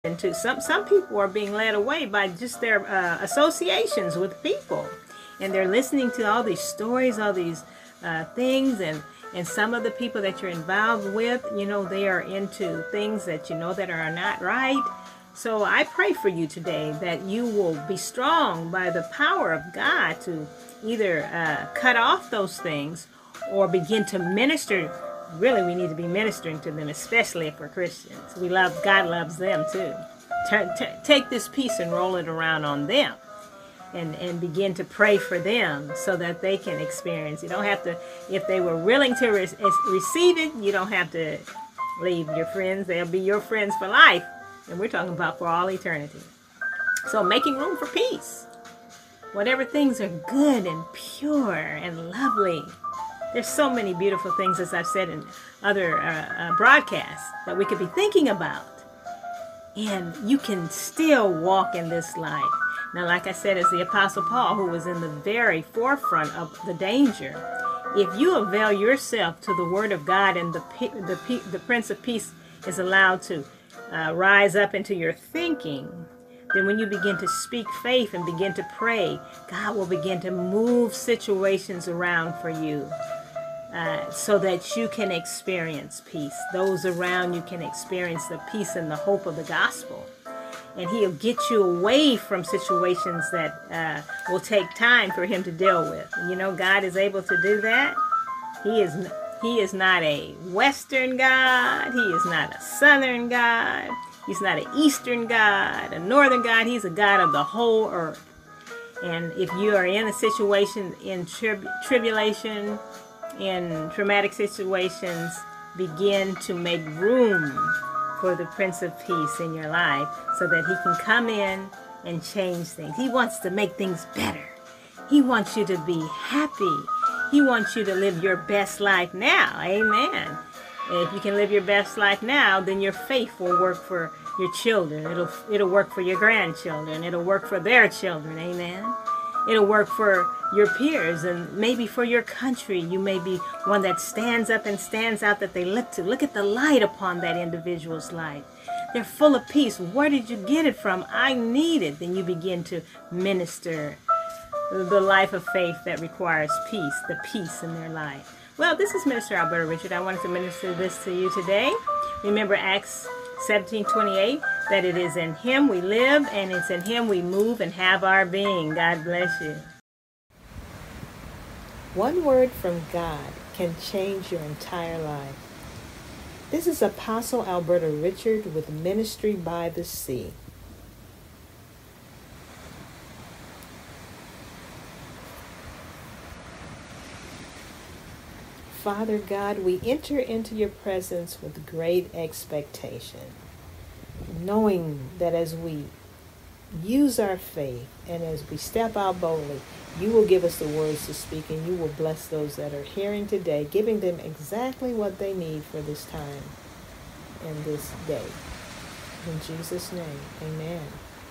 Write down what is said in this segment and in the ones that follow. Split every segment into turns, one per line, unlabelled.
into. Some people are being led away by just their associations with people, and they're listening to all these stories, all these things, and some of the people that you're involved with, they are into things that that are not right. So I pray for you today that you will be strong by the power of God to either cut off those things or begin to minister. Really, we need to be ministering to them, especially if we're Christians. God loves them too. Take this piece and roll it around on them, and begin to pray for them so that they can experience. You don't have to, if they were willing to receive it, you don't have to leave your friends. They'll be your friends for life, and we're talking about for all eternity. So making room for peace. Whatever things are good and pure and lovely. There's so many beautiful things, as I've said in other broadcasts, that we could be thinking about. And you can still walk in this life. Now, like I said, as the Apostle Paul, who was in the very forefront of the danger, if you avail yourself to the Word of God and the Prince of Peace is allowed to rise up into your thinking, then when you begin to speak faith and begin to pray, God will begin to move situations around for you. So that you can experience peace. Those around you can experience the peace and the hope of the gospel. And He'll get you away from situations that will take time for Him to deal with. God is able to do that. He is not a Western God. He is not a Southern God. He's not an Eastern God, a Northern God. He's a God of the whole earth. And if you are in a situation in tribulation, in traumatic situations, begin to make room for the Prince of Peace in your life so that He can come in and change things. He wants to make things better. He wants you to be happy. He wants you to live your best life now. Amen. And if you can live your best life now, then your faith will work for your children. It'll work for your grandchildren. It'll work for their children. Amen. It'll work for your peers and maybe for your country. You may be one that stands up and stands out that they look to. Look at the light upon that individual's life. They're full of peace. Where did you get it from? I need it. Then you begin to minister the life of faith that requires peace, the peace in their life. Well, this is Minister Alberta Richard. I wanted to minister this to you today. Remember Acts 17:28, that it is in Him we live and it's in Him we move and have our being. God bless you. One word from God can change your entire life. This is Apostle Alberta Richard with Ministry by the Sea. Father God, we enter into your presence with great expectation, knowing that as we use our faith and as we step out boldly, you will give us the words to speak and you will bless those that are hearing today, giving them exactly what they need for this time and this day. In Jesus' name, amen.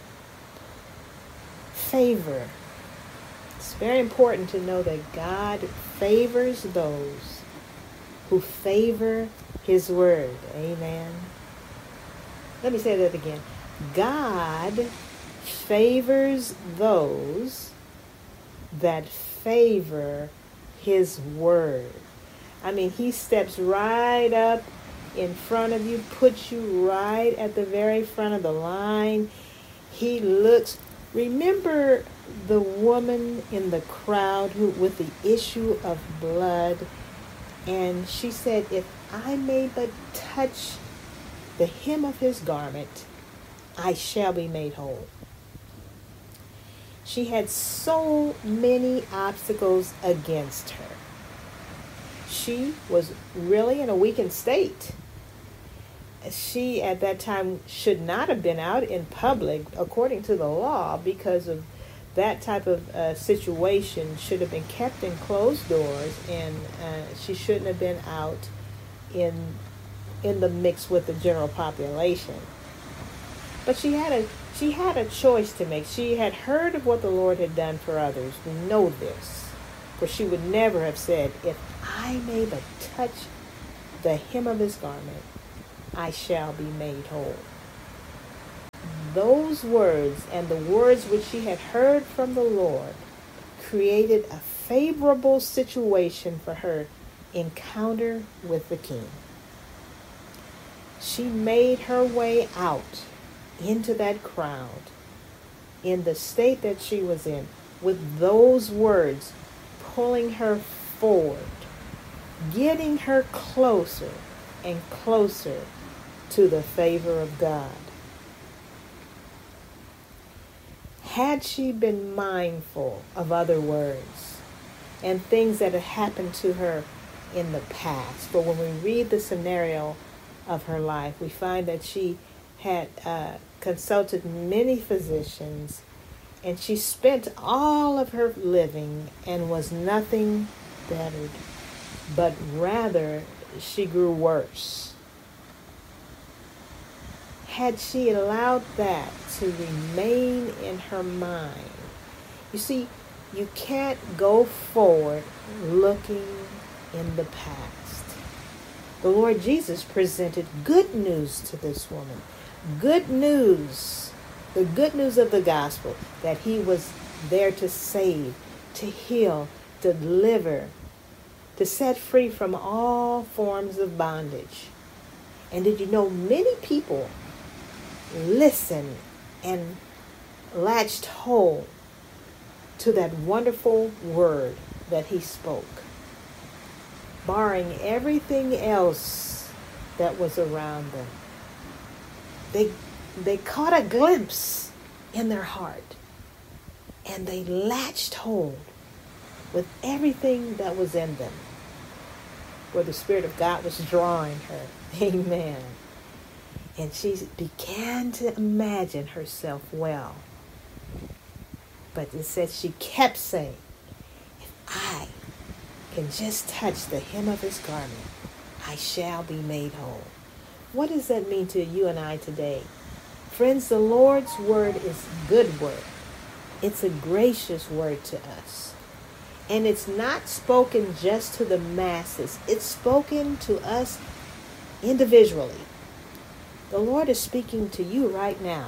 Favor. It's very important to know that God favors those who favor His word. Amen. Let me say that again. God favors those that favor His word. I mean, He steps right up in front of you, puts you right at the very front of the line. He looks. Remember the woman in the crowd with the issue of blood? And she said, if I may but touch the hem of His garment, I shall be made whole. She had so many obstacles against her. She was really in a weakened state. She, at that time, should not have been out in public, according to the law, because of that type of situation. Should have been kept in closed doors, and she shouldn't have been out in the mix with the general population. But she had a choice to make. She had heard of what the Lord had done for others. We know this, for she would never have said, if I may but touch the hem of His garment, I shall be made whole. those words and the words which she had heard from the Lord created a favorable situation for her encounter with the king. She made her way out into that crowd in the state that she was in, with those words pulling her forward, getting her closer and closer to the favor of God. Had she been mindful of other words and things that had happened to her in the past, but when we read the scenario of her life, we find that she had consulted many physicians, and she spent all of her living and was nothing bettered, but rather she grew worse. Had she allowed that to remain in her mind, you see, you can't go forward looking in the past. The Lord Jesus presented good news to this woman. Good news, the good news of the gospel, that he was there to save, to heal, to deliver, to set free from all forms of bondage. And did you know many people listened and latched hold to that wonderful word that he spoke, barring everything else that was around them. They caught a glimpse in their heart, and they latched hold with everything that was in them, where the Spirit of God was drawing her. Amen. And she began to imagine herself well. But it says she kept saying, if I can just touch the hem of his garment, I shall be made whole. What does that mean to you and I today? Friends, the Lord's word is good word. It's a gracious word to us. And it's not spoken just to the masses. It's spoken to us individually. The Lord is speaking to you right now.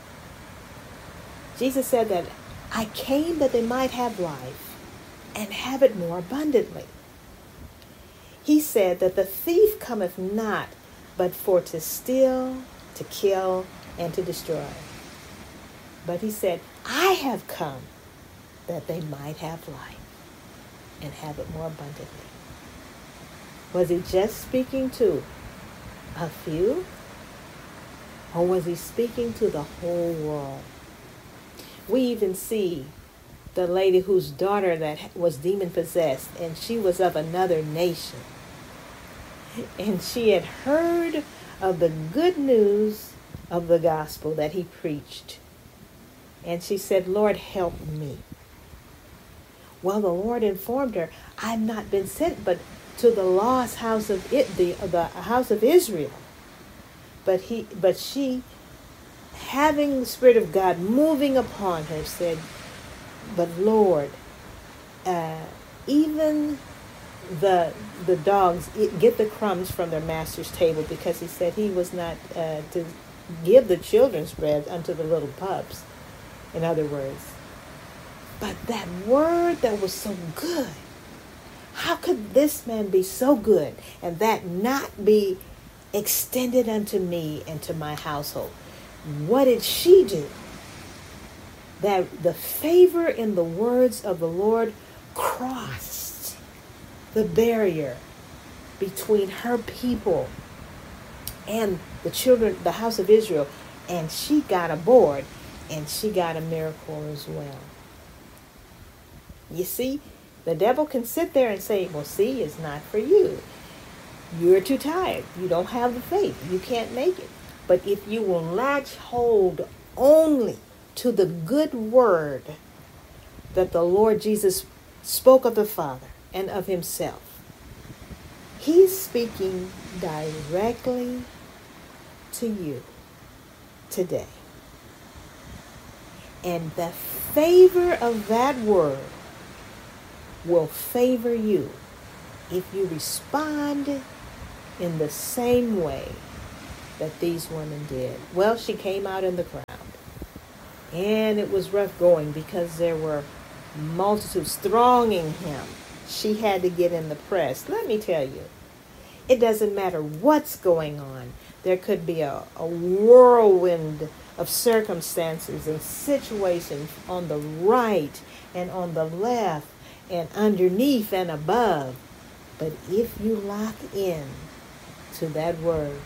Jesus said that I came that they might have life and have it more abundantly. He said that the thief cometh not but for to steal, to kill, and to destroy. But he said, I have come that they might have life and have it more abundantly. Was he just speaking to a few? Or was he speaking to the whole world? We even see the lady whose daughter that was demon-possessed, and she was of another nation. And she had heard of the good news of the gospel that he preached. And she said, Lord, help me. Well, the Lord informed her, I've not been sent but to the lost house of the house of Israel. But she, having the Spirit of God moving upon her, said, but Lord, even the dogs get the crumbs from their master's table, because he said he was not to give the children's bread unto the little pups, in other words. But that word that was so good, how could this man be so good and that not be extended unto me and to my household? What did she do? That the favor in the words of the Lord crossed the barrier between her people and the children, the house of Israel, and she got aboard, and she got a miracle as well. You see, the devil can sit there and say, well, see, it's not for you. You're too tired. You don't have the faith. You can't make it. But if you will latch hold only to the good word that the Lord Jesus spoke of the Father and of himself, he's speaking directly to you today. And the favor of that word will favor you if you respond in the same way that these women did. Well, she came out in the crowd. And it was rough going because there were multitudes thronging him. She had to get in the press. Let me tell you, it doesn't matter what's going on. There could be a whirlwind of circumstances and situations on the right and on the left and underneath and above. But if you lock in to that word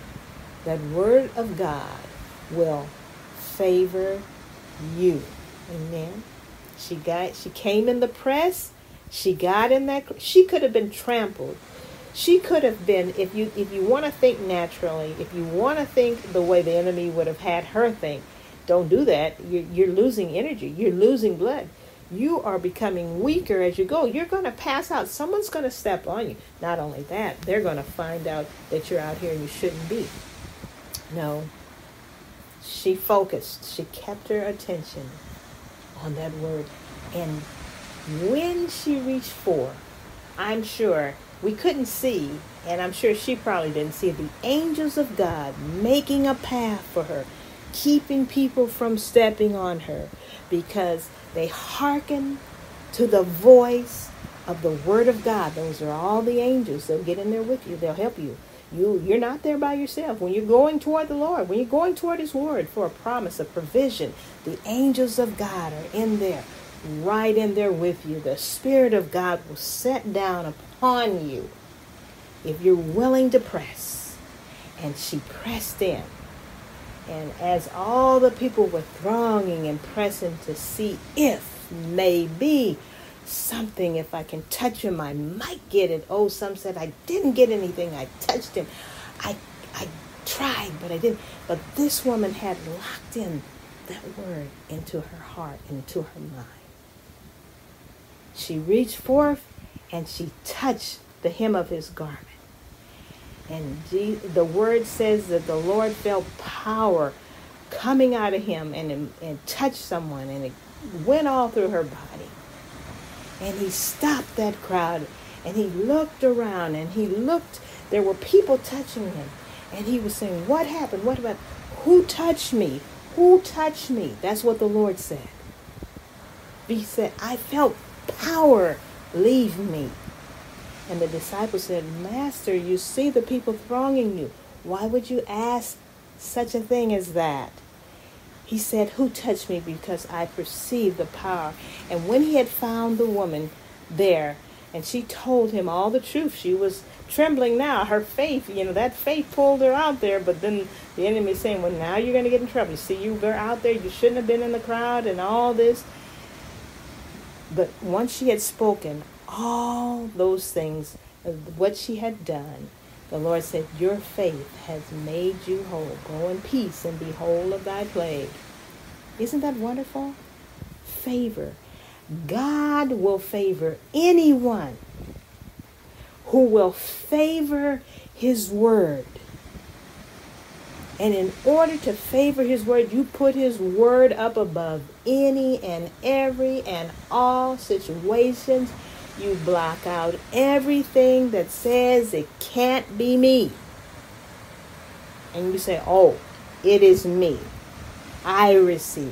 of God will favor you. Amen. She came in the press. She got in that. She could have been trampled. She could have been, if you want to think naturally, if you want to think the way the enemy would have had her think, don't do that. You're losing energy. You're losing blood. You are becoming weaker as you go. You're going to pass out. Someone's going to step on you. Not only that, they're going to find out that you're out here and you shouldn't be. No. She focused. She kept her attention on that word. And when she reached for, I'm sure we couldn't see, and I'm sure she probably didn't see, the angels of God making a path for her, keeping people from stepping on her, because they hearken to the voice of the word of God. Those are all the angels. They'll get in there with you. They'll help you. You're not there by yourself. When you're going toward the Lord, when you're going toward his word for a promise, a provision, the angels of God are in there, right in there with you. The Spirit of God will set down upon you if you're willing to press. And she pressed in. And as all the people were thronging and pressing to see if maybe something, if I can touch him, I might get it. Oh, some said, I didn't get anything. I touched him. I tried, but I didn't. But this woman had locked in that word into her heart, into her mind. She reached forth and she touched the hem of his garment. And the word says that the Lord felt power coming out of him and touched someone, and it went all through her body. And he stopped that crowd, and he looked around, and he looked. There were people touching him, and he was saying, what happened? What about? Who touched me? Who touched me? That's what the Lord said. He said, I felt power leave me. And the disciples said, Master, you see the people thronging you. Why would you ask such a thing as that? He said, who touched me? Because I perceived the power. And when he had found the woman there, and she told him all the truth, she was trembling now. Her faith, that faith pulled her out there. But then the enemy is saying, well, now you're going to get in trouble. See, you were out there. You shouldn't have been in the crowd and all this. But once she had spoken all those things, what she had done, the Lord said, your faith has made you whole. Go in peace and be whole of thy plague. Isn't that wonderful? Favor. God will favor anyone who will favor his word. And in order to favor his word, you put his word up above any and every and all situations. You block out everything that says it can't be me. And you say, oh, it is me. I receive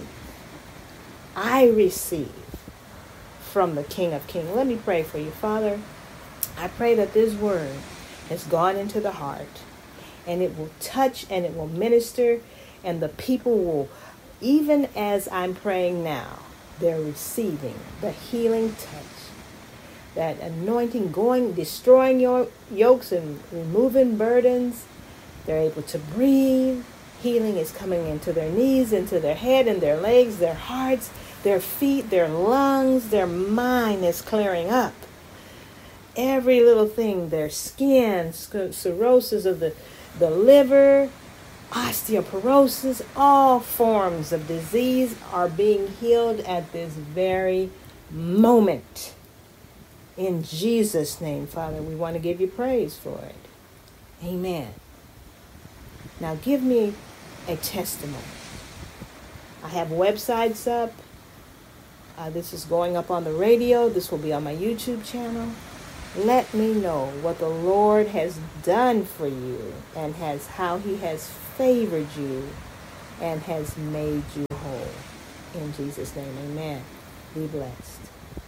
from the King of Kings. Let me pray for you. Father, I pray that this word has gone into the heart, and it will touch and it will minister, and the people will, even as I'm praying now, they're receiving the healing touch. That anointing destroying your yokes and removing burdens. They're able to breathe. Healing is coming into their knees, into their head, and their legs, their hearts, their feet, their lungs. Their mind is clearing up. Every little thing, their skin, cirrhosis of the liver, osteoporosis, all forms of disease are being healed at this very moment. In Jesus' name, Father, we want to give you praise for it. Amen. Now give me a testimony. I have websites up. This is going up on the radio. This will be on my YouTube channel. Let me know what the Lord has done for you and how he has favored you and has made you whole. In Jesus' name, amen. Be blessed.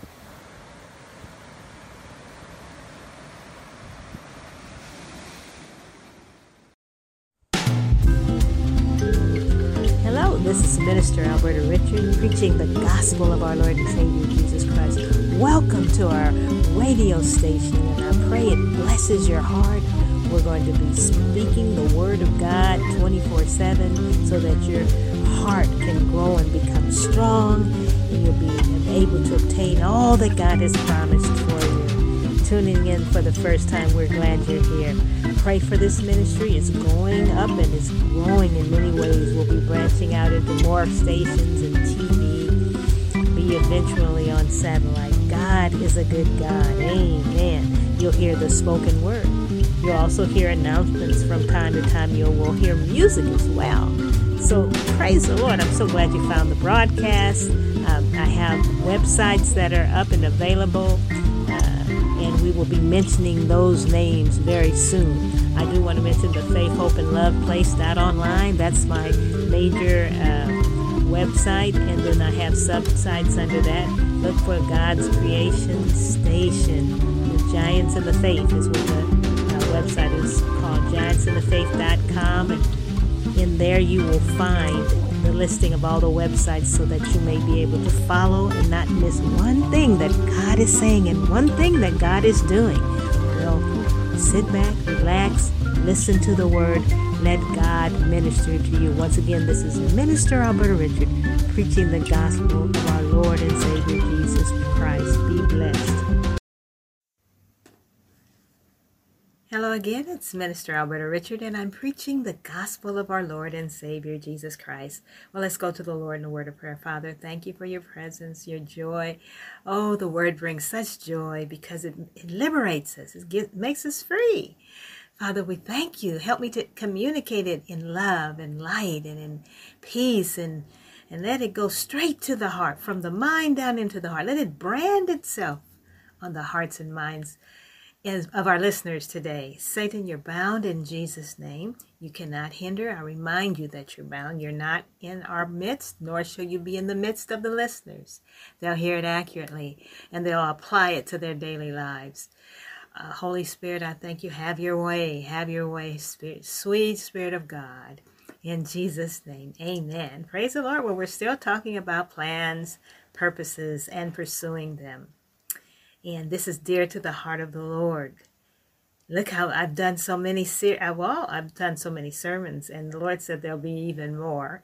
Hello, this is Minister Alberta Richard preaching the gospel of our Lord and Savior Jesus Christ. Welcome to our radio station, and I pray it blesses your heart. We're going to be speaking the Word of God 24/7 so that your heart can grow and become strong, and you'll be able to obtain all that God has promised for you. Tuning in for the first time, we're glad you're here. Pray for this ministry. It's going up and it's growing in many ways. We'll be branching out into more stations and TV, be eventually on satellite. God is a good God. Amen. You'll hear the spoken word. You'll also hear announcements from time to time. We'll hear music as well. So praise the Lord. I'm so glad you found the broadcast. I have websites that are up and available, and we will be mentioning those names very soon. I do want to mention the Faith, Hope, and Love Place.online. That's my major website, and then I have sub-sites under that. Look for God's Creation Station. The Giants in the Faith is what the website is called, giantsinthefaith.com, and in there you will find the listing of all the websites so that you may be able to follow and not miss one thing that God is saying and one thing that God is doing. Well, sit back, relax, listen to the word, let God minister to you. Once again, this is Minister Alberta Richard preaching the gospel of our Lord and Savior Jesus Christ. Be blessed. Hello again, it's Minister Alberta Richard, and I'm preaching the gospel of our Lord and Savior, Jesus Christ. Well, let's go to the Lord in a word of prayer. Father, thank you for your presence, your joy. Oh, the word brings such joy because it liberates us. It makes us free. Father, we thank you. Help me to communicate it in love and light and in peace, and let it go straight to the heart, from the mind down into the heart. Let it brand itself on the hearts and minds of our listeners today. Satan, you're bound in Jesus' name. You cannot hinder. I remind you that you're bound. You're not in our midst, nor shall you be in the midst of the listeners. They'll hear it accurately, and they'll apply it to their daily lives. Holy Spirit, I thank you. Have your way. Have your way, Spirit, sweet Spirit of God. In Jesus' name, amen. Praise the Lord. Well, we're still talking about plans, purposes, and pursuing them. And this is dear to the heart of the Lord. Look how I've done so many I've done so many sermons, and the Lord said there'll be even more.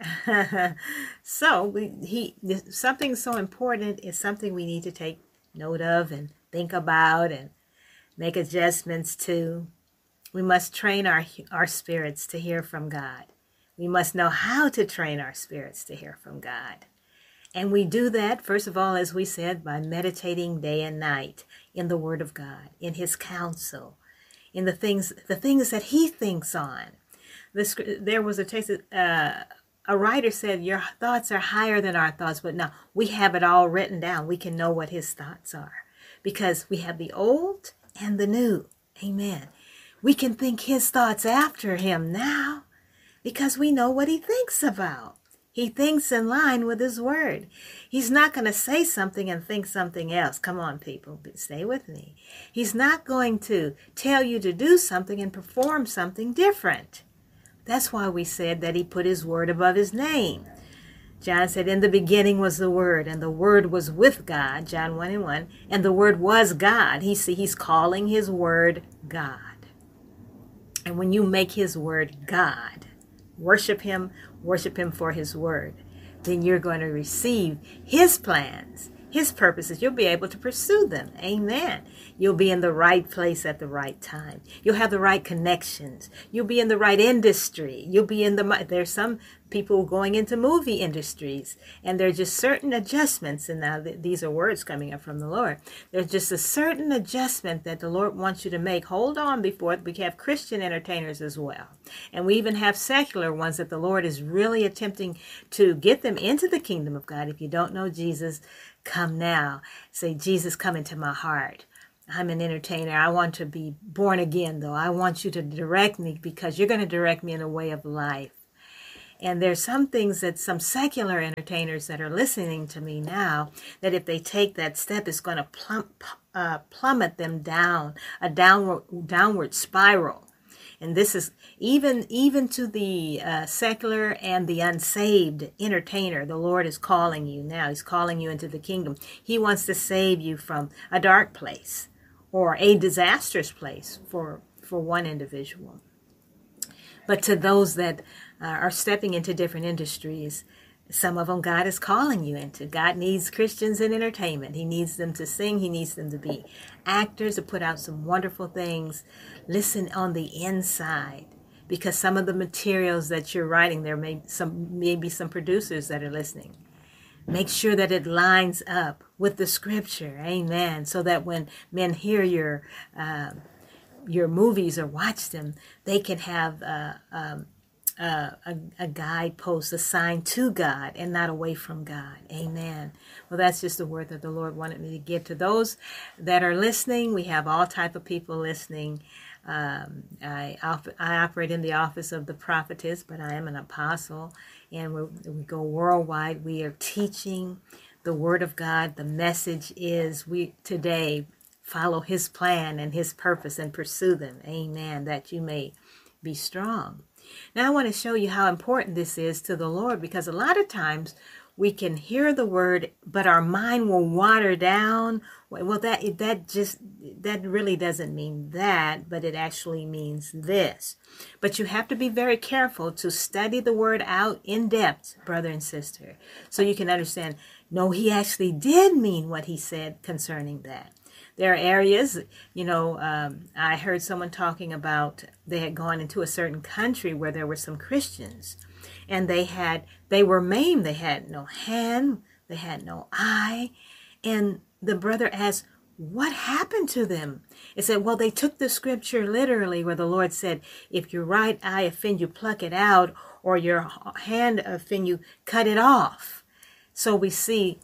So something so important is something we need to take note of and think about and make adjustments to. We must train our spirits to hear from God. We must know how to train our spirits to hear from God. And we do that, first of all, as we said, by meditating day and night in the Word of God, in His counsel, in the things that He thinks on. There was a text that a writer said, your thoughts are higher than our thoughts, but now we have it all written down. We can know what His thoughts are because we have the old and the new. Amen. We can think His thoughts after Him now because we know what He thinks about. He thinks in line with His word. He's not going to say something and think something else. Come on, people, stay with me. He's not going to tell you to do something and perform something different. That's why we said that He put His word above His name. John said, in the beginning was the Word, and the Word was with God, John 1:1, and the Word was God. He's calling His word God. And when you make His word God, worship Him for His word, then you're going to receive His plans, His purposes. You'll be able to pursue them. Amen. You'll be in the right place at the right time. You'll have the right connections. You'll be in the right industry. There's some people going into movie industries, and there are just certain adjustments, and now these are words coming up from the Lord. There's just a certain adjustment that the Lord wants you to make. Hold on, before we have Christian entertainers as well. And we even have secular ones that the Lord is really attempting to get them into the kingdom of God. If you don't know Jesus, come now. Say, Jesus, come into my heart. I'm an entertainer. I want to be born again, though. I want you to direct me because you're going to direct me in a way of life. And there's some things that some secular entertainers that are listening to me now, that if they take that step, it's going to plummet them down, a downward spiral. And this is even to the secular and the unsaved entertainer. The Lord is calling you now. He's calling you into the kingdom. He wants to save you from a dark place or a disastrous place for one individual. But to those that are stepping into different industries, some of them God is calling you into. God needs Christians in entertainment. He needs them to sing. He needs them to be actors, to put out some wonderful things. Listen on the inside, because some of the materials that you're writing, there may be some producers that are listening. Make sure that it lines up with the scripture. Amen. So that when men hear your movies or watch them, they can have a guidepost, a sign to God and not away from God. Amen. Well, that's just the word that the Lord wanted me to give to those that are listening. We have all type of people listening. I operate in the office of the prophetess, but I am an apostle, and we go worldwide. We are teaching the word of God. The message is we today follow his plan and his purpose and pursue them. Amen. That you may be strong. Now I want to show you how important this is to the Lord, because a lot of times we can hear the word, but our mind will water down. Well, that really doesn't mean that, but it actually means this. But you have to be very careful to study the word out in depth, brother and sister, so you can understand, no, he actually did mean what he said concerning that. There are areas, I heard someone talking about they had gone into a certain country where there were some Christians, and they were maimed. They had no hand, they had no eye. And the brother asked, what happened to them? It said, well, they took the scripture literally, where the Lord said, if your right eye offend you, pluck it out, or your hand offend you, cut it off. So we see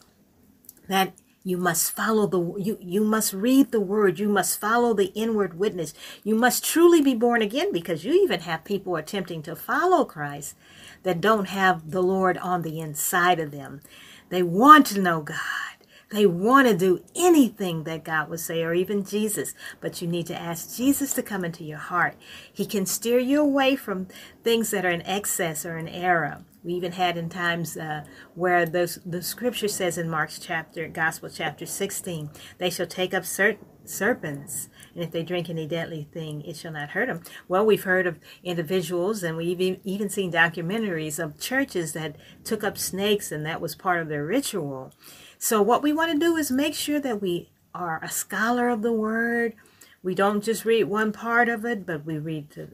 that you must follow you must read the word. You must follow the inward witness. You must truly be born again, because you even have people attempting to follow Christ that don't have the Lord on the inside of them. They want to know God. They want to do anything that God would say, or even Jesus. But you need to ask Jesus to come into your heart. He can steer you away from things that are in excess or in error. We even had in times where the scripture says in Mark's Gospel chapter 16, they shall take up serpents, and if they drink any deadly thing, it shall not hurt them. Well, we've heard of individuals, and we've even seen documentaries of churches that took up snakes, and that was part of their ritual. So what we want to do is make sure that we are a scholar of the word. We don't just read one part of it, but we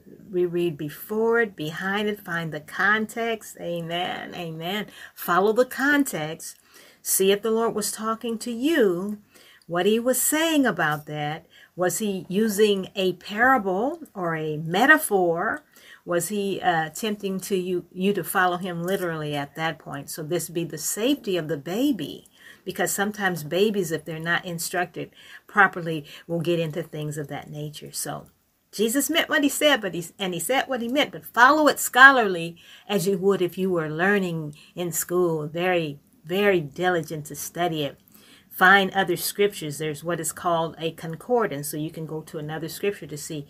read before it, behind it, find the context. Amen. Amen. Follow the context. See if the Lord was talking to you, what he was saying about that. Was he using a parable or a metaphor? Was he tempting to you to follow him literally at that point? So this be the safety of the baby. Because sometimes babies, if they're not instructed properly, will get into things of that nature. So Jesus meant what he said, he said what he meant, but follow it scholarly as you would if you were learning in school. Very, very diligent to study it. Find other scriptures. There's what is called a concordance, so you can go to another scripture to see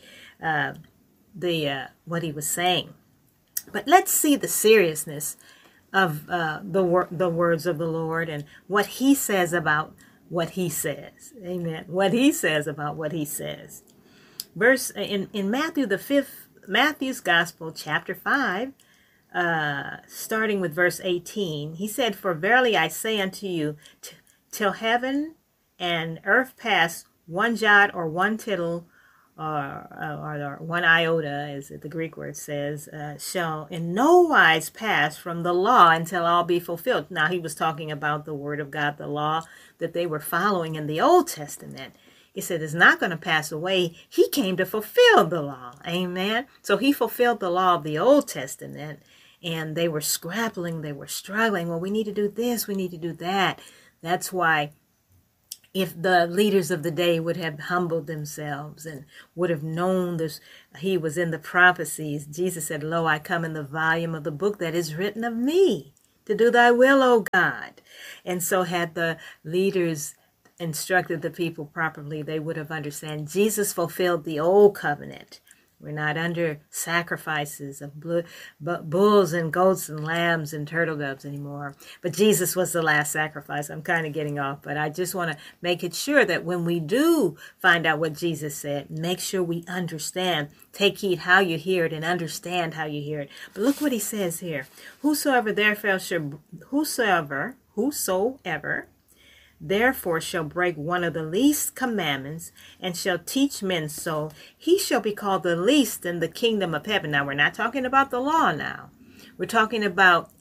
what he was saying. But let's see the seriousness of the words of the Lord and what he says about what he says. Amen. What he says about what he says. Verse in Matthew's Gospel, chapter 5, starting with verse 18, he said, for verily I say unto you, till heaven and earth pass, one jot or one tittle, or one iota, as the Greek word says, shall in no wise pass from the law until all be fulfilled. Now, he was talking about the word of God, the law that they were following in the Old Testament. He said it's not going to pass away. He came to fulfill the law. Amen. So he fulfilled the law of the Old Testament, and they were scrapping, they were struggling. Well, we need to do this, we need to do that. That's why if the leaders of the day would have humbled themselves and would have known this, he was in the prophecies. Jesus said, "Lo, I come in the volume of the book that is written of me, to do thy will, O God." And so had the leaders instructed the people properly, they would have understood Jesus fulfilled the old covenant. We're not under sacrifices of bulls and goats and lambs and turtle doves anymore. But Jesus was the last sacrifice. I'm kind of getting off, but I just want to make it sure that when we do find out what Jesus said, make sure we understand. Take heed how you hear it and understand how you hear it. But look what he says here. Whosoever therefore shall break one of the least commandments and shall teach men so, he shall be called the least in the kingdom of heaven. Now, we're not talking about the law now. We're talking about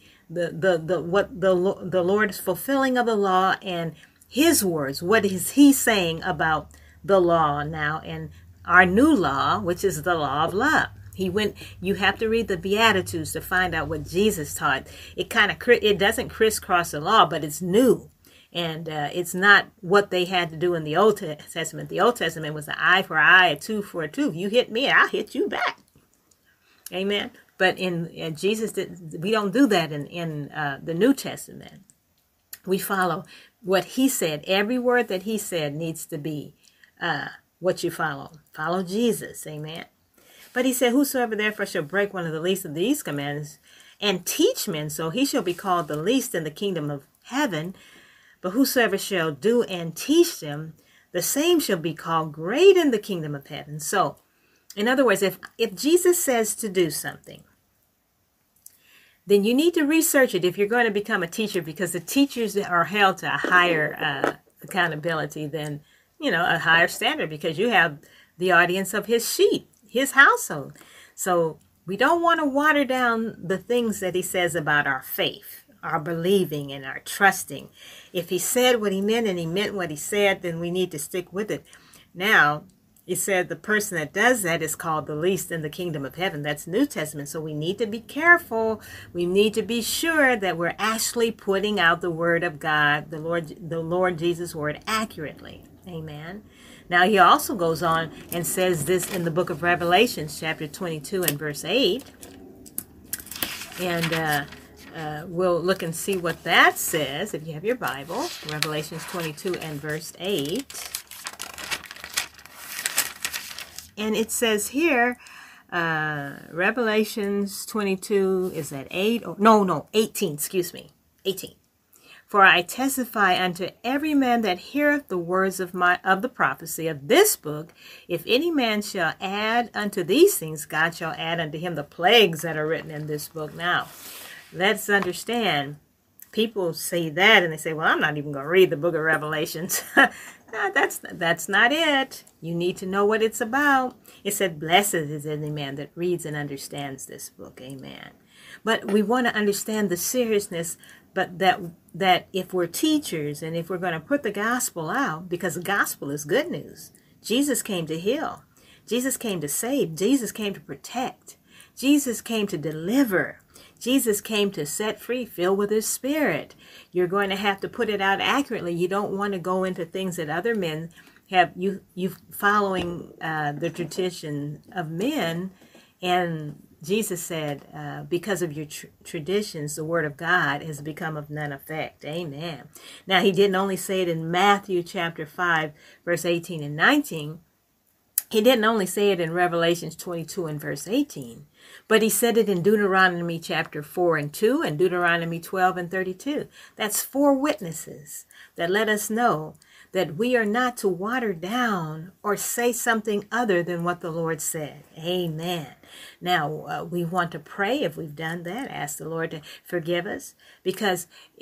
the Lord's fulfilling of the law and his words. What is he saying about the law now and our new law, which is the law of love? You have to read the Beatitudes to find out what Jesus taught. It doesn't crisscross the law, but it's new. And it's not what they had to do in the Old Testament. The Old Testament was an eye for an eye, a tooth for a tooth. You hit me, I'll hit you back. Amen. But in Jesus, we don't do that in the New Testament. We follow what he said. Every word that he said needs to be what you follow. Follow Jesus. Amen. But he said, whosoever therefore shall break one of the least of these commandments and teach men, so he shall be called the least in the kingdom of heaven. But whosoever shall do and teach them, the same shall be called great in the kingdom of heaven. So, in other words, if Jesus says to do something, then you need to research it if you're going to become a teacher, because the teachers are held to a higher accountability than, a higher standard, because you have the audience of his sheep, his household. So we don't want to water down the things that he says about our faith, our believing and our trusting. If he said what he meant and he meant what he said, then we need to stick with it. Now, he said the person that does that is called the least in the kingdom of heaven. That's New Testament. So we need to be careful. We need to be sure that we're actually putting out the word of God, the Lord Jesus' word accurately. Amen. Now he also goes on and says this in the book of Revelations, chapter 22 and verse 8. And we'll look and see what that says if you have your Bible. Revelations 22 and verse 8. And it says here, Revelations 22, is that 8? No, 18, excuse me, 18. For I testify unto every man that heareth the words of the prophecy of this book, if any man shall add unto these things, God shall add unto him the plagues that are written in this book. Now, let's understand, people say that and they say, well, I'm not even going to read the book of Revelations. No, that's not it. You need to know what it's about. It said, blessed is any man that reads and understands this book. Amen. But we want to understand the seriousness, but that if we're teachers and if we're going to put the gospel out, because the gospel is good news. Jesus came to heal. Jesus came to save. Jesus came to protect. Jesus came to deliver. Jesus came to set free, fill with his spirit. You're going to have to put it out accurately. You don't want to go into things that other men have, you following the tradition of men. And Jesus said, because of your traditions, the word of God has become of none effect. Amen. Now, he didn't only say it in Matthew chapter 5, verse 18 and 19. He didn't only say it in Revelations 22 and verse 18, but he said it in Deuteronomy chapter 4 and 2 and Deuteronomy 12 and 32. That's 4 witnesses that let us know that we are not to water down or say something other than what the Lord said. Amen. Now, we want to pray if we've done that, ask the Lord to forgive us, because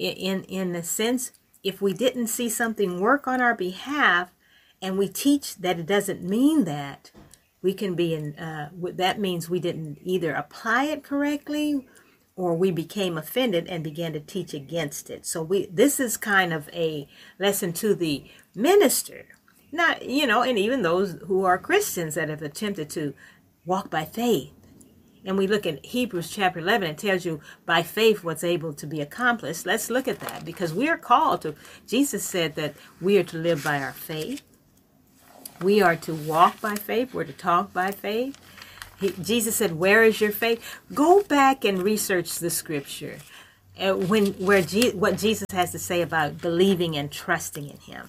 in a sense, if we didn't see something work on our behalf, and we teach that it doesn't mean that, we can be in, that means we didn't either apply it correctly or we became offended and began to teach against it. So this is kind of a lesson to the minister, not, and even those who are Christians that have attempted to walk by faith and we look at Hebrews chapter 11, it tells you by faith what's able to be accomplished. Let's look at that, because we are called to, Jesus said that we are to live by our faith. We are to walk by faith. We're to talk by faith. Jesus said, where is your faith? Go back and research the scripture. What Jesus has to say about believing and trusting in him.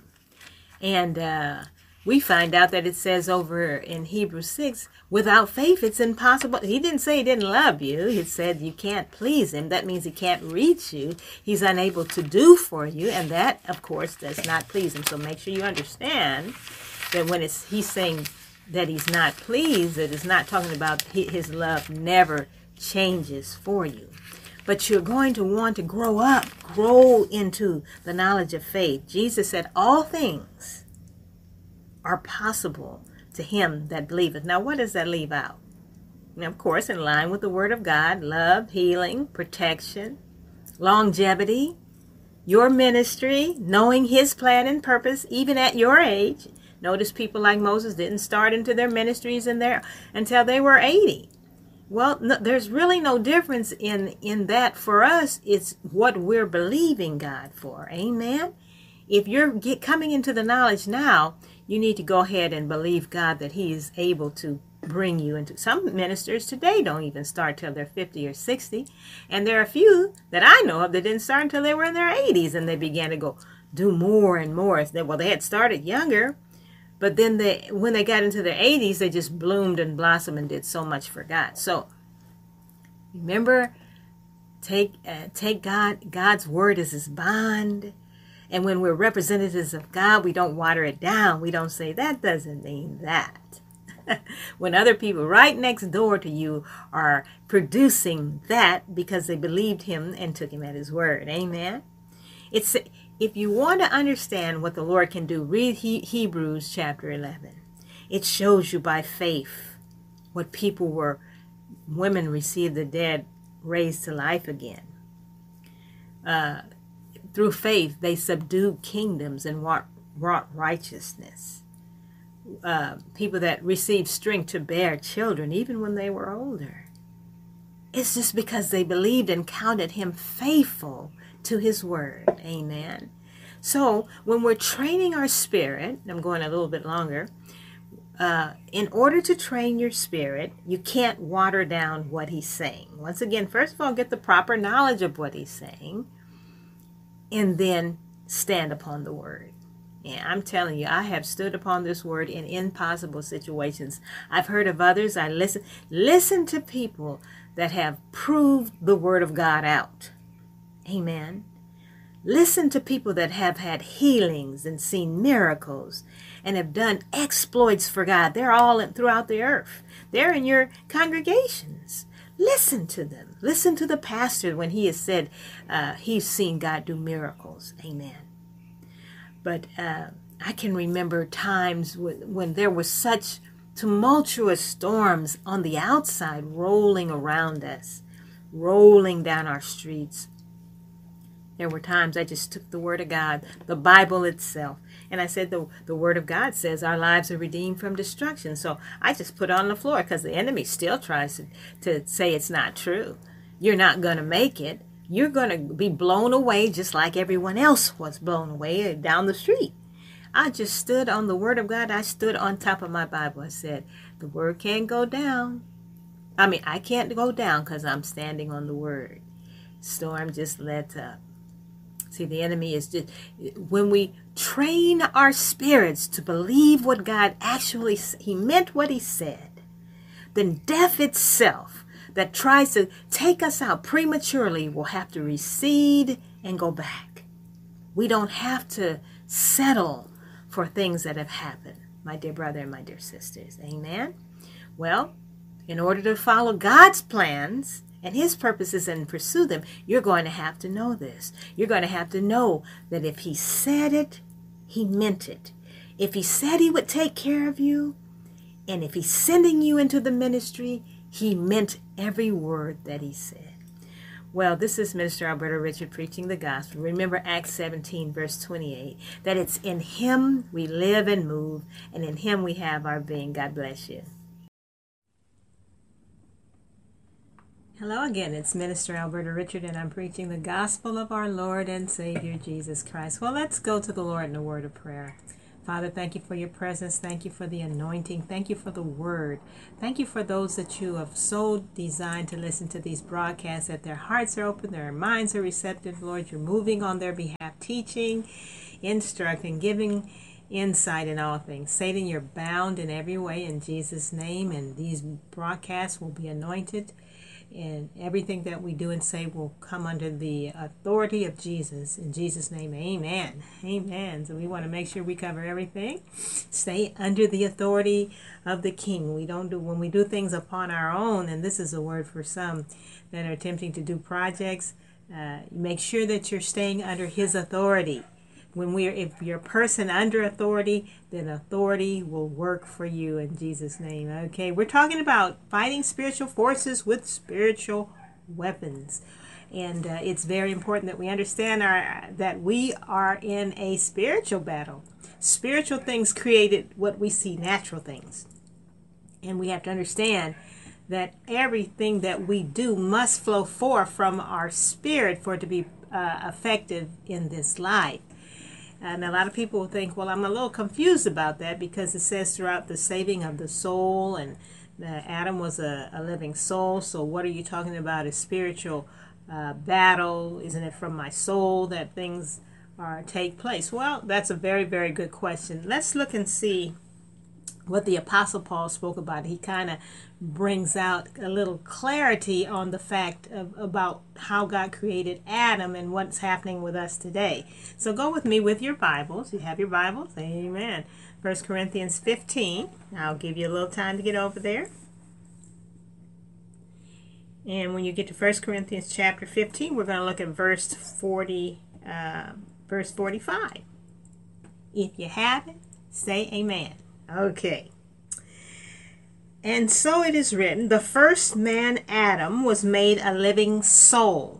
And we find out that it says over in Hebrews 6, without faith it's impossible. He didn't say he didn't love you. He said you can't please him. That means he can't reach you. He's unable to do for you. And that, of course, does not please him. So make sure you understand that when he's saying that he's not pleased, it is not talking about his love never changes for you. But you're going to want to grow into the knowledge of faith. Jesus said all things are possible to him that believeth. Now, what does that leave out? Now, of course, in line with the word of God, love, healing, protection, longevity, your ministry, knowing his plan and purpose, even at your age. Notice people like Moses didn't start into their ministries until they were 80. Well, no, there's really no difference in that for us. It's what we're believing God for. Amen? If you're coming into the knowledge now, you need to go ahead and believe God that he is able to bring you into. Some ministers today don't even start till they're 50 or 60. And there are a few that I know of that didn't start until they were in their 80s, and they began to do more and more. Well, they had started younger, but then when they got into their 80s, they just bloomed and blossomed and did so much for God. So remember, take God's word as his bond. And when we're representatives of God, we don't water it down. We don't say, that doesn't mean that. When other people right next door to you are producing that because they believed him and took him at his word. Amen. If you want to understand what the Lord can do, read Hebrews chapter 11. It shows you by faith what women received the dead raised to life again. Through faith, they subdued kingdoms and wrought righteousness. People that received strength to bear children, even when they were older. It's just because they believed and counted him faithful to his word. Amen. So when we're training our spirit, I'm going a little bit longer, in order to train your spirit, you can't water down what he's saying. Once again, first of all, get the proper knowledge of what he's saying, and then stand upon the word. And I'm telling you, I have stood upon this word in impossible situations. I've heard of others. I listen to people that have proved the word of God out. Amen. Listen to people that have had healings and seen miracles and have done exploits for God. They're all throughout the earth. They're in your congregations. Listen to them. Listen to the pastor when he has said he's seen God do miracles. Amen. But I can remember times when there were such tumultuous storms on the outside rolling around us, rolling down our streets. There were times I just took the word of God, the Bible itself, and I said the word of God says our lives are redeemed from destruction. So I just put it on the floor because the enemy still tries to say it's not true. You're not going to make it. You're going to be blown away just like everyone else was blown away down the street. I just stood on the word of God. I stood on top of my Bible. I said, the word can't go down. I can't go down because I'm standing on the word. Storm just let up. See, the enemy is just, when we train our spirits to believe what God actually, he meant what he said, then death itself that tries to take us out prematurely will have to recede and go back. We don't have to settle for things that have happened, my dear brother and my dear sisters. Amen. Well, in order to follow God's plans and his purposes and pursue them, you're going to have to know this. You're going to have to know that if he said it, he meant it. If he said he would take care of you, and if he's sending you into the ministry, he meant every word that he said. Well, this is Minister Alberta Richard preaching the gospel. Remember Acts 17, verse 28, that it's in him we live and move, and in him we have our being. God bless you. Hello again, it's Minister Alberta Richard, and I'm preaching the gospel of our Lord and Savior Jesus Christ. Well, let's go to the Lord in a word of prayer. Father, thank you for your presence. Thank you for the anointing. Thank you for the word. Thank you for those that you have so designed to listen to these broadcasts, that their hearts are open, their minds are receptive. Lord, you're moving on their behalf, teaching, instructing, giving insight in all things. Satan, you're bound in every way in Jesus' name, and these broadcasts will be anointed. And everything that we do and say will come under the authority of Jesus. In Jesus' name, amen. Amen. So we want to make sure we cover everything. Stay under the authority of the King. When we do things upon our own, and this is a word for some that are attempting to do projects, make sure that you're staying under his authority. If you're a person under authority, then authority will work for you in Jesus' name. Okay, we're talking about fighting spiritual forces with spiritual weapons. And it's very important that we understand that we are in a spiritual battle. Spiritual things created what we see natural things. And we have to understand that everything that we do must flow forth from our spirit for it to be effective in this life. And a lot of people will think, well, I'm a little confused about that, because it says throughout the saving of the soul, and Adam was a living soul. So what are you talking about? A spiritual battle? Isn't it from my soul that things take place? Well, that's a very, very good question. Let's look and see what the Apostle Paul spoke about. He kind of brings out a little clarity on the fact about how God created Adam and what's happening with us today. So go with me with your Bibles. You have your Bibles? Amen. 1 Corinthians 15. I'll give you a little time to get over there. And when you get to 1 Corinthians chapter 15, we're going to look at verse 45. If you have it, say amen. Okay. And so it is written, the first man, Adam, was made a living soul.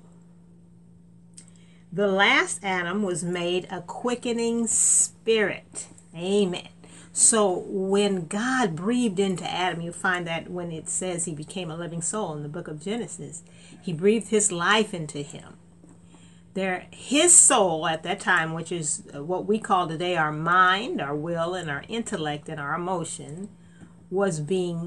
The last Adam was made a quickening spirit. Amen. So when God breathed into Adam, you find that when it says he became a living soul in the book of Genesis, he breathed his life into him. His soul at that time, which is what we call today our mind, our will, and our intellect and our emotion, was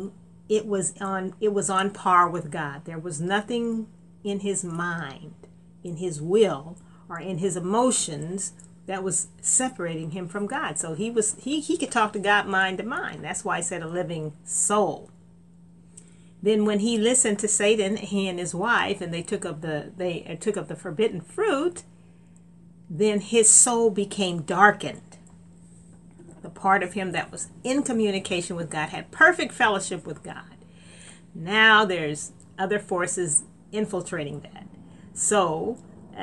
on par with God. There was nothing in his mind, in his will, or in his emotions that was separating him from God. So he could talk to God mind to mind. That's why I said a living soul. Then when he listened to Satan, he and his wife, and they took of the forbidden fruit, then his soul became darkened. The part of him that was in communication with God, had perfect fellowship with God. Now there's other forces infiltrating that. So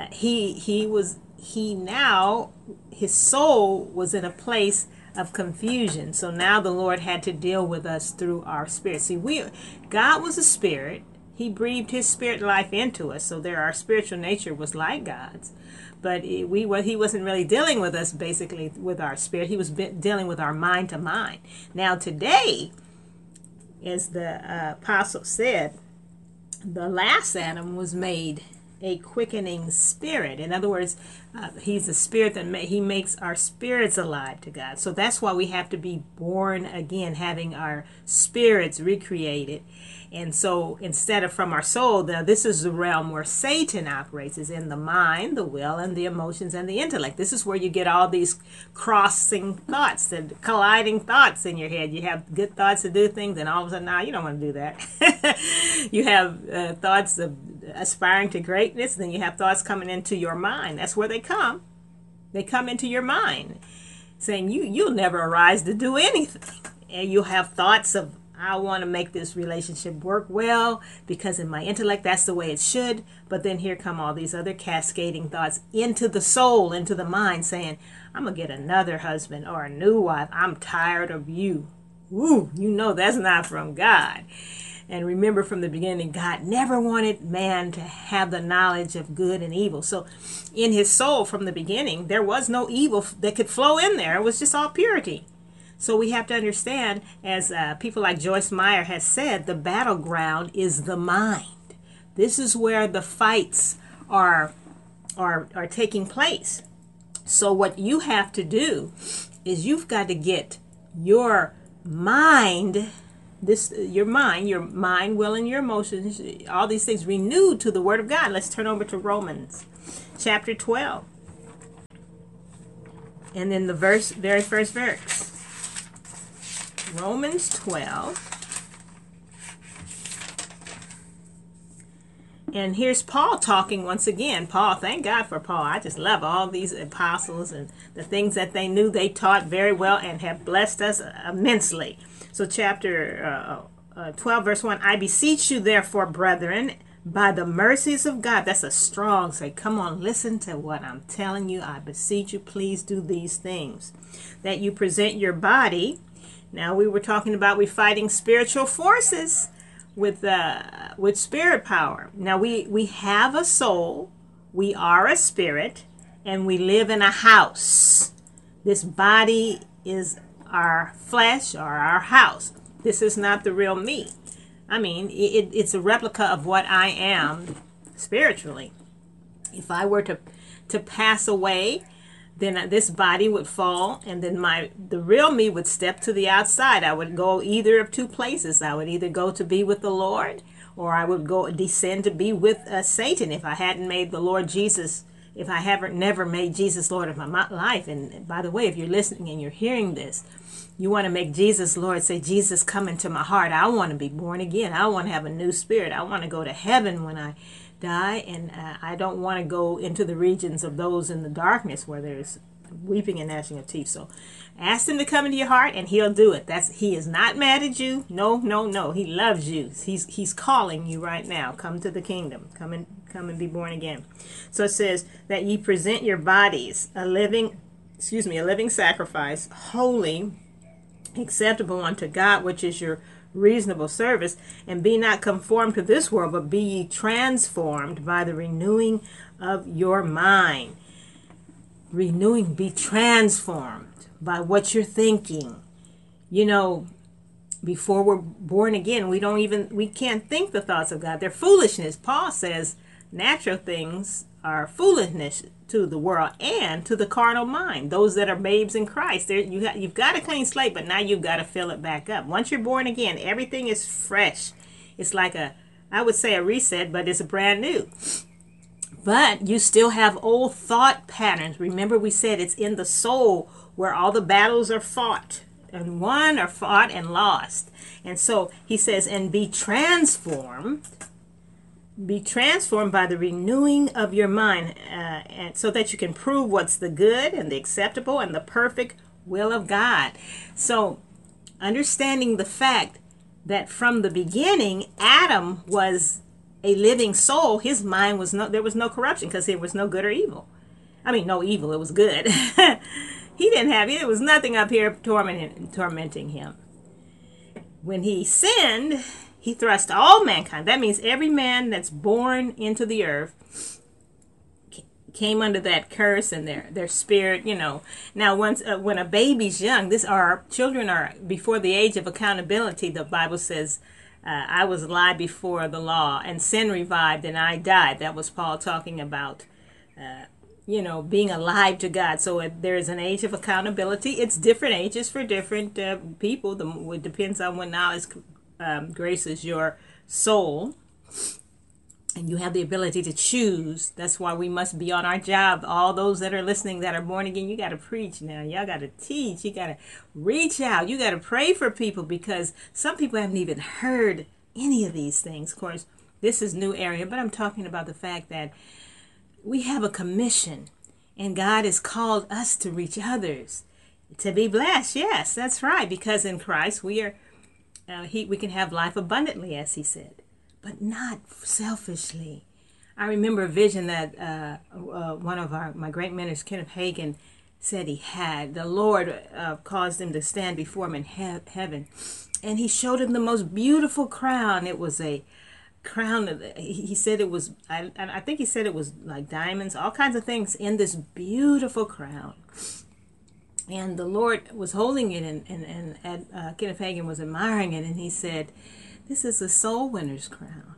his soul was in a place of confusion. So now the Lord had to deal with us through our spirit. See, God was a spirit. He breathed his spirit life into us. So our spiritual nature was like God's. But he wasn't really dealing with us basically with our spirit. He was dealing with our mind to mind. Now today, as the apostle said, the last Adam was made a quickening spirit. In other words, he's a spirit that he makes our spirits alive to God. So that's why we have to be born again, having our spirits recreated. And so instead of from our soul, now this is the realm where Satan operates, is in the mind, the will, and the emotions, and the intellect. This is where you get all these crossing thoughts, the colliding thoughts in your head. You have good thoughts to do things, and all of a sudden, you don't want to do that. You have thoughts of aspiring to greatness, then you have thoughts coming into your mind. That's where they come. They come into your mind, saying you'll never arise to do anything. And you'll have thoughts of, I want to make this relationship work well because in my intellect that's the way it should. But then here come all these other cascading thoughts into the soul, into the mind, saying, I'm going to get another husband or a new wife. I'm tired of you. Ooh, that's not from God. And remember from the beginning, God never wanted man to have the knowledge of good and evil. So in his soul from the beginning, there was no evil that could flow in there. It was just all purity. So we have to understand, as people like Joyce Meyer has said, the battleground is the mind. This is where the fights are taking place. So what you have to do is you've got to get your mind, your mind, will, and your emotions, all these things renewed to the Word of God. Let's turn over to Romans chapter 12. And then the very first verse. Romans 12. And here's Paul talking once again. Paul, thank God for Paul. I just love all these apostles and the things that they knew. They taught very well and have blessed us immensely. So chapter 12, verse 1, I beseech you therefore, brethren, by the mercies of God. That's a strong say. Come on, listen to what I'm telling you. I beseech you, please do these things. That you present your body. Now we were talking about we fighting spiritual forces with spirit power. Now we have a soul, we are a spirit, and we live in a house. This body is our flesh or our house. This is not the real me. I mean, it's a replica of what I am spiritually. If I were to pass away, then this body would fall, and then the real me would step to the outside. I would go either of two places. I would either go to be with the Lord, or I would go descend to be with Satan if I hadn't made the Lord Jesus, if I never made Jesus Lord of my life. And by the way, if you're listening and you're hearing this, you want to make Jesus Lord. Say, Jesus, come into my heart. I want to be born again. I want to have a new spirit. I want to go to heaven when I die, and I don't want to go into the regions of those in the darkness where there's weeping and gnashing of teeth. So ask him to come into your heart, and he'll do it. He is not mad at you. No. He loves you. He's calling you right now. Come to the kingdom. Come and be born again. So it says that ye present your bodies a living sacrifice, holy, acceptable unto God, which is your reasonable service, and be not conformed to this world, but be ye transformed by the renewing of your mind. Be transformed by what you're thinking. You know, before we're born again, we can't think the thoughts of God. They're foolishness. Paul says natural things are foolishness to the world and to the carnal mind. Those that are babes in Christ, you've got a clean slate, but now you've got to fill it back up. Once you're born again, everything is fresh. It's like I would say a reset, but it's brand new. But you still have old thought patterns. Remember, we said it's in the soul where all the battles are fought and won or fought and lost. And so he says, and be transformed by the renewing of your mind, and so that you can prove what's the good and the acceptable and the perfect will of God. So understanding the fact that from the beginning, Adam was a living soul. His mind there was no corruption, because there was no good or evil. I mean, no evil, it was good. He didn't have it. There was nothing up here tormenting him. When he sinned, he thrust all mankind. That means every man that's born into the earth came under that curse, and their spirit, Now, when a baby's young, our children are before the age of accountability. The Bible says, I was alive before the law, and sin revived, and I died. That was Paul talking about, being alive to God. So there is an age of accountability. It's different ages for different people. It depends on what knowledge graces your soul, and you have the ability to choose. That's why we must be on our job. All those that are listening that are born again, you got to preach now. Y'all got to teach. You got to reach out. You got to pray for people, because some people haven't even heard any of these things. Of course, this is new area, but I'm talking about the fact that we have a commission, and God has called us to reach others, to be blessed. Yes, that's right, because in Christ we are we can have life abundantly, as he said, but not selfishly. I remember a vision that one of my great mentors, Kenneth Hagin, said he had. The Lord caused him to stand before him in heaven, and he showed him the most beautiful crown. It was a crown. He said it was, I think he said it was like diamonds, all kinds of things in this beautiful crown. And the Lord was holding it, and Kenneth Hagin was admiring it, and he said, this is a soul winner's crown.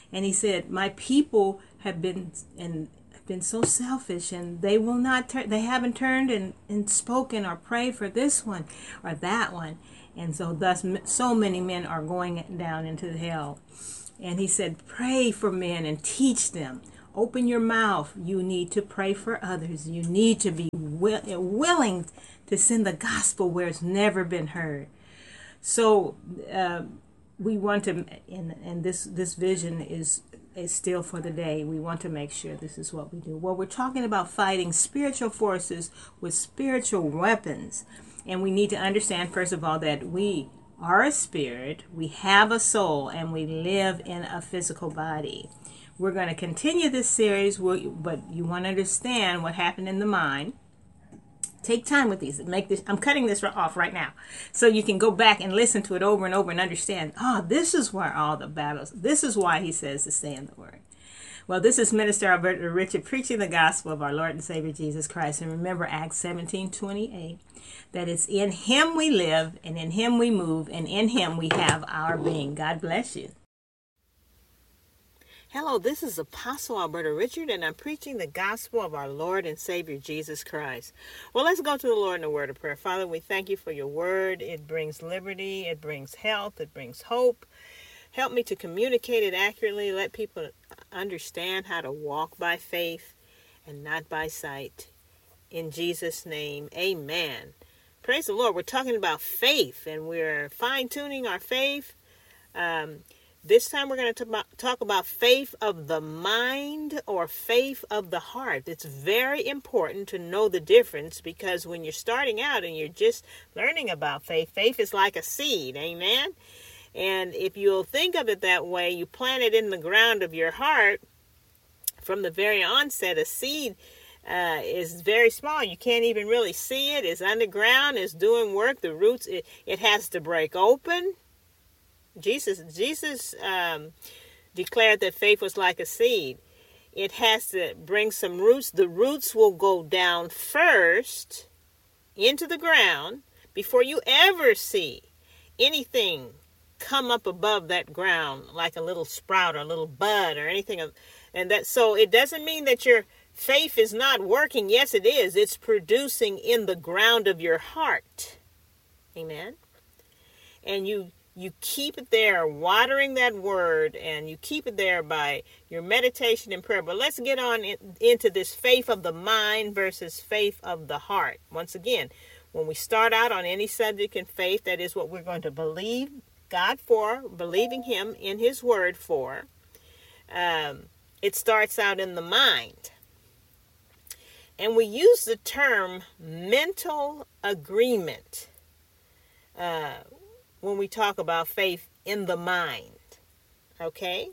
And he said, my people have been so selfish, and they will not they haven't turned and spoken or prayed for this one or that one. And so thus so many men are going down into hell. And he said, pray for men and teach them. Open your mouth. You need to pray for others. You need to be willing to send the gospel where it's never been heard. So we want to, and this vision is still for the day. We want to make sure this is what we do. Well, we're talking about fighting spiritual forces with spiritual weapons. And we need to understand, first of all, that we are a spirit, we have a soul, and we live in a physical body. We're going to continue this series, but you want to understand what happened in the mind. Take time with these. I'm cutting this off right now, so you can go back and listen to it over and over and understand. This is where all the battles. This is why he says to stay in the Word. Well, this is Minister Alberta Richard preaching the gospel of our Lord and Savior Jesus Christ. And remember Acts 17:28, that it's in Him we live, and in Him we move, and in Him we have our being. God bless you. Hello, this is Apostle Alberta Richard, and I'm preaching the gospel of our Lord and Savior Jesus Christ. Well, let's go to the Lord in a word of prayer. Father, we thank you for your word. It brings liberty, it brings health, it brings hope. Help me to communicate it accurately. Let people understand how to walk by faith and not by sight. In Jesus' name, amen. Praise the Lord. We're talking about faith, and we're fine-tuning our faith. This time we're going to talk about faith of the mind or faith of the heart. It's very important to know the difference, because when you're starting out and you're just learning about faith, faith is like a seed, amen? And if you'll think of it that way, you plant it in the ground of your heart. From the very onset, a seed is very small. You can't even really see it. It's underground. It's doing work. The roots, it has to break open. Jesus declared that faith was like a seed. It has to bring some roots. The roots will go down first into the ground before you ever see anything come up above that ground, like a little sprout or a little bud or anything. So it doesn't mean that your faith is not working. Yes, it is. It's producing in the ground of your heart. Amen. And you keep it there, watering that word, and you keep it there by your meditation and prayer. But let's get on into this faith of the mind versus faith of the heart. Once again, when we start out on any subject in faith, that is what we're going to believe God for, believing Him in His word for. It starts out in the mind. And we use the term mental agreement when we talk about faith in the mind. Okay?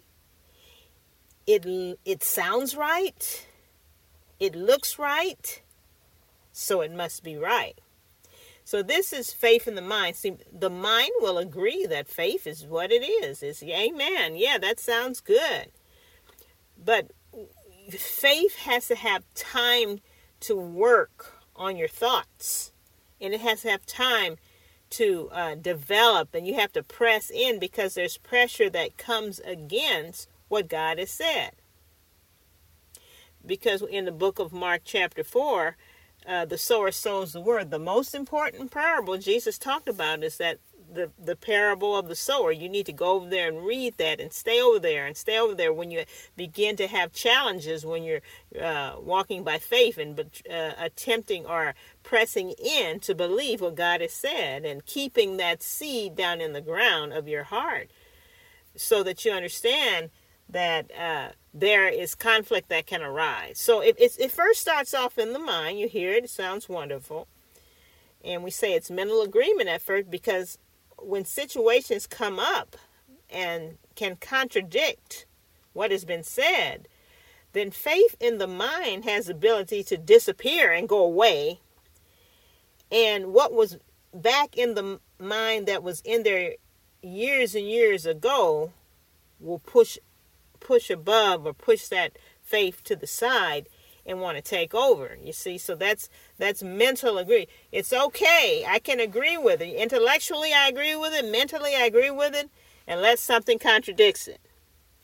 It sounds right. It looks right. So it must be right. So this is faith in the mind. See, the mind will agree that faith is what it is. It's amen. Yeah, that sounds good. But faith has to have time to work on your thoughts. And it has to have time to develop, and you have to press in, because there's pressure that comes against what God has said. Because in the book of Mark chapter 4, the sower sows the word. The most important parable Jesus talked about is that the parable of the sower. You need to go over there and read that, and stay over there when you begin to have challenges, when you're walking by faith and attempting or pressing in to believe what God has said, and keeping that seed down in the ground of your heart, so that you understand that there is conflict that can arise. So it first starts off in the mind. You hear it. It sounds wonderful. And we say it's mental agreement at first, because when situations come up and can contradict what has been said, then faith in the mind has the ability to disappear and go away. And what was back in the mind that was in there years and years ago will push above, or push that faith to the side and want to take over. You see, so that's mental agree. It's okay. I can agree with it. Intellectually, I agree with it. Mentally, I agree with it, unless something contradicts it.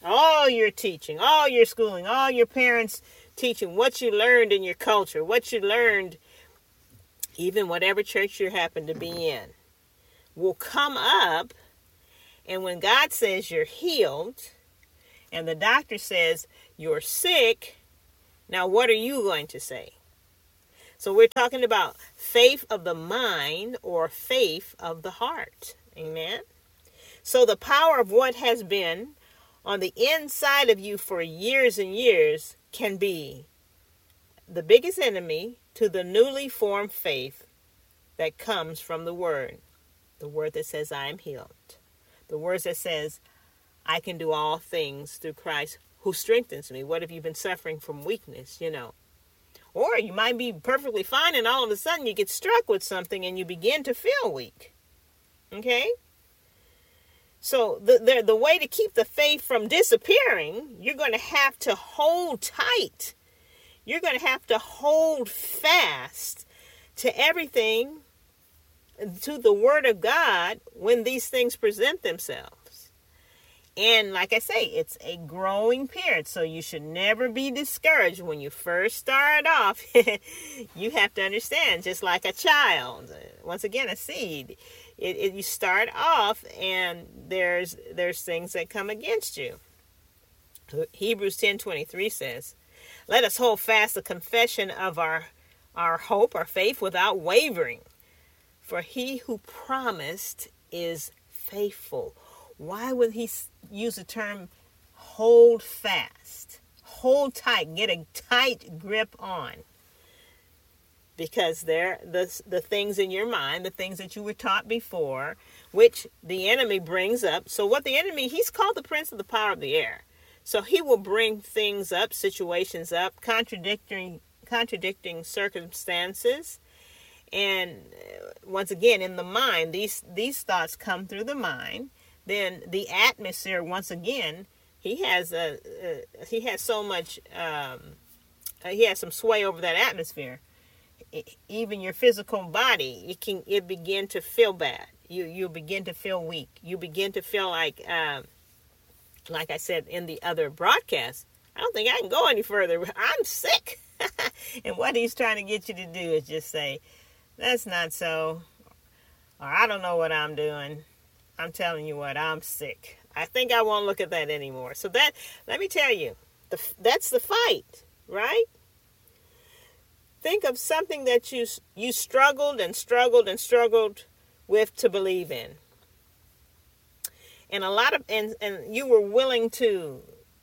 all your teaching, all your schooling, all your parents' teaching, what you learned in your culture, what you learned, even whatever church you happen to be in, will come up. And when God says you're healed and the doctor says you're sick, now what are you going to say? So we're talking about faith of the mind or faith of the heart. Amen. So the power of what has been on the inside of you for years and years can be the biggest enemy to the newly formed faith that comes from the word that says I am healed, the word that says I can do all things through Christ who strengthens me. What if you've been suffering from weakness, or you might be perfectly fine and all of a sudden you get struck with something and you begin to feel weak. Okay. So the way to keep the faith from disappearing, you're going to have to hold tight. You're going to have to hold fast to everything, to the word of God when these things present themselves. And like I say, it's a growing period, so you should never be discouraged when you first start off. You have to understand, just like a child, once again, a seed. You start off and there's things that come against you. Hebrews 10:23 says, let us hold fast the confession of our hope, our faith, without wavering. For he who promised is faithful. Why would he use the term hold fast? Hold tight, get a tight grip on. Because they're the things in your mind, the things that you were taught before, which the enemy brings up. So what the enemy, he's called the prince of the power of the air. So he will bring things up, situations up, contradicting circumstances. And once again, in the mind, these thoughts come through the mind. Then the atmosphere, once again, he has so much, he has some sway over that atmosphere. Even your physical body, it begin to feel bad. You begin to feel weak. You begin to feel like I said in the other broadcast, I don't think I can go any further. I'm sick. And what he's trying to get you to do is just say, that's not so, or I don't know what I'm doing. I'm telling you what, I'm sick. I think I won't look at that anymore. So let me tell you, that's the fight, right? Think of something that you struggled and struggled and struggled with to believe in. And and you were willing to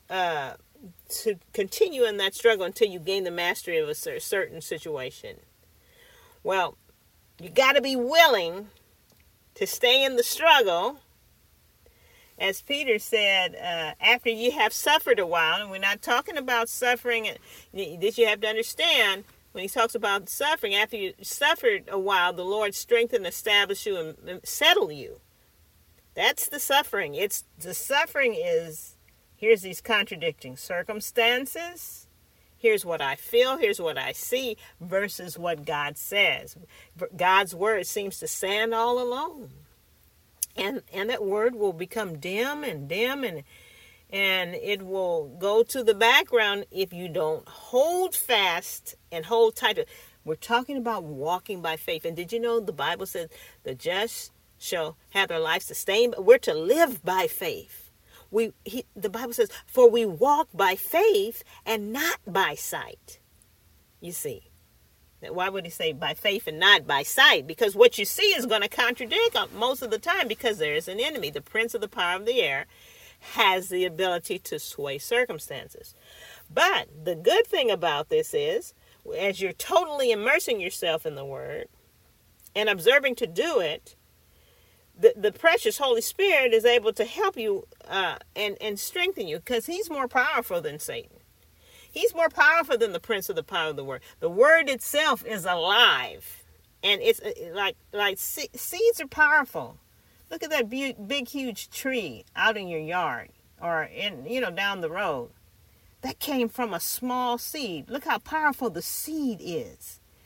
continue in that struggle until you gain the mastery of a certain situation. Well, you got to be willing to stay in the struggle. As Peter said, after you have suffered a while, and we're not talking about suffering, that you have to understand, when he talks about suffering, after you suffered a while, the Lord strengthen, establish you, and settle you. That's the suffering. The suffering is, here's these contradicting circumstances. Here's what I feel. Here's what I see versus what God says. God's word seems to stand all alone. And that word will become dim, and it will go to the background if you don't hold fast and hold tight. We're talking about walking by faith. And did you know the Bible says the just shall have their life sustained? We're to live by faith. The Bible says, for we walk by faith and not by sight. You see. Why would he say by faith and not by sight? Because what you see is going to contradict most of the time, because there is an enemy. The prince of the power of the air has the ability to sway circumstances. But the good thing about this is, as you're totally immersing yourself in the word and observing to do it, the precious Holy Spirit is able to help you and strengthen you, because he's more powerful than Satan. He's more powerful than the prince of the power of the word. The word itself is alive. And it's like seeds are powerful. Look at that big, huge tree out in your yard or down the road. That came from a small seed. Look how powerful the seed is.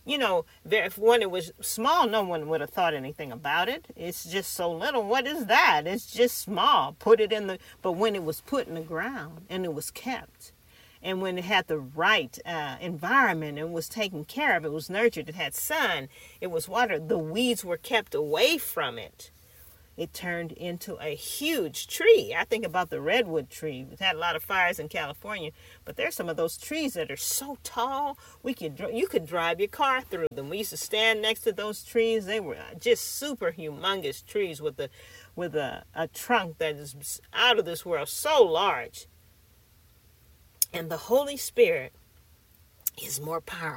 when it was small, no one would have thought anything about it. It's just so little. What is that? It's just small. But when it was put in the ground and it was kept, and when it had the right environment and was taken care of, it was nurtured, it had sun, it was watered, the weeds were kept away from it, it turned into a huge tree. I think about the redwood tree. We've had a lot of fires in California, but there's some of those trees that are so tall, you could drive your car through them. We used to stand next to those trees. They were just super humongous trees with a trunk that is out of this world, so large. And the Holy Spirit is more powerful